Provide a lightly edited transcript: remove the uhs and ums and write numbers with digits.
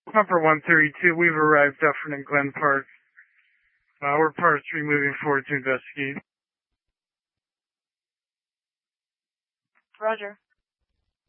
Number 132, we've arrived Dufferin and Glen Park. We're part 3 moving forward to investigate. Roger.